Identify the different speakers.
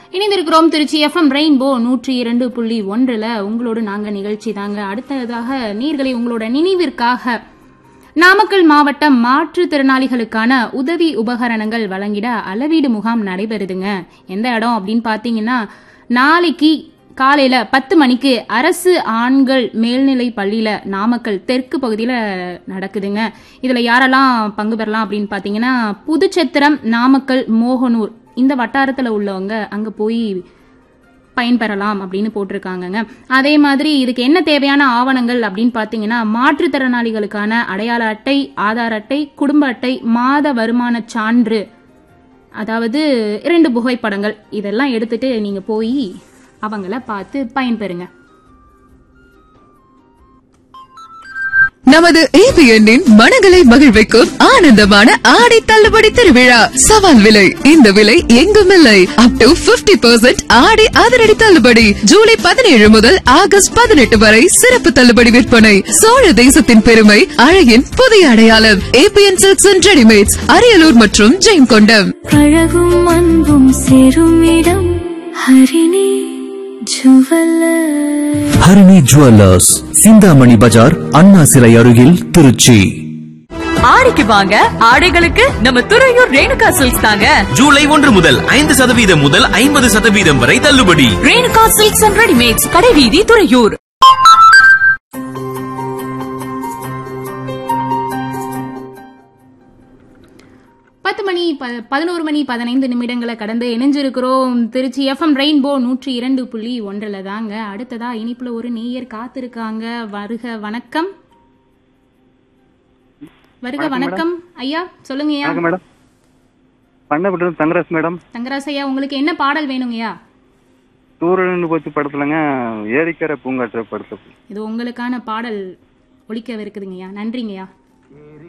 Speaker 1: இணைந்திருக்கிறோம் Trichy FM rainbow 102.1 உங்களோடு நாங்க நிகழ்ச்சி தாங்க. அடுத்ததாக நீர்களை உங்களோட நினைவிற்காக நாமக்கல் மாவட்டம் மாற்றுத்திறனாளிகளுக்கான உதவி உபகரணங்கள் வழங்கிட அளவீடு முகாம் நடைபெறுதுங்க. எந்த இடம் அப்படின்னு பாத்தீங்கன்னா, நாளைக்கு காலையில 10 மணிக்கு அரசு ஆண்கள் மேல்நிலை பள்ளியில நாமக்கல் தெற்கு பகுதியில நடக்குதுங்க. இதுல யாரெல்லாம் பங்கு பெறலாம் அப்படின்னு பாத்தீங்கன்னா, புதுச்சத்திரம், நாமக்கல், மோகனூர் இந்த வட்டாரத்துல உள்ளவங்க அங்க போய் பயன்பெறலாம் அப்படின்னு போட்டிருக்காங்க. அதே மாதிரி இதுக்கு என்ன தேவையான ஆவணங்கள் அப்படின்னு பாத்தீங்கன்னா, மாற்றுத்திறனாளிகளுக்கான அடையாள அட்டை, ஆதார் அட்டை, குடும்ப அட்டை, மாத வருமான சான்று, அதாவது 2 புகைப்படங்கள், இதெல்லாம் எடுத்துட்டு நீங்க போய் அவங்கள பார்த்து பயன்பெறுங்க.
Speaker 2: நமது ஏபிஎன்னின் மனங்களை மகிழ்விக்கும் ஆனந்தமான ஆடை தள்ளுபடி திருவிழா. சவால் விலை, இந்த விலை எங்கும் இல்லை. அப் டு 50% ஆடை அதிரடி தள்ளுபடி. ஜூலை 17 முதல் ஆகஸ்ட் 18 வரை சிறப்பு தள்ளுபடி விற்பனை. சோழ தேசத்தின் பெருமை, அழகின் புதிய அடையாளம். ABN silks and readymades, Ariyalur மற்றும் ஜெயங்கொண்டம்.
Speaker 3: அழகும் அன்பும் சேரும் இடம் ஹரிணி ஜுவல்லர்ஸ்.
Speaker 4: ஹரிணி ஜுவல்லர்ஸ், சிந்தாமணி பஜார், அண்ணா சிலை அருகில், திருச்சி.
Speaker 5: ஆடிக்கு வாங்க, ஆடைகளுக்கு நம்ம துறையூர் ரேணுகா சில்க்ஸ் தாங்க.
Speaker 6: ஜூலை 1 முதல் 5% முதல் 50% வரை தள்ளுபடி.
Speaker 5: ரேணுகா சில்க்ஸ் அண்ட் ரெடிமேட்ஸ், கடைவீதி, துறையூர்.
Speaker 1: 11 மணி 15 நிமிடங்களை கடந்து இணைஞ்சிருக்கிறோம். திருச்சி எஃப்எம் ரெயின்போ 102.1 தாங்க. அடுத்ததா இனிப்புல ஒரு நேயர் காத்திருக்காங்க. வருக வணக்கம். வருக வணக்கம் ஐயா, சொல்லுங்கய்யா.
Speaker 7: மேடம், பண்ணப்பட்டது தங்கராஜ் மேடம்.
Speaker 1: தங்கராஜ் ஐயா, உங்களுக்கு என்ன பாடல் வேணுங்கய்யா?
Speaker 7: சூரியன் போச்சு படத்துலங்க ஏரிக்கரை பூங்காற்று படத்து.
Speaker 1: இது உங்களுக்கான பாடல் ஒலிக்கவிருக்குதுங்கய்யா. நன்றிங்கய்யா.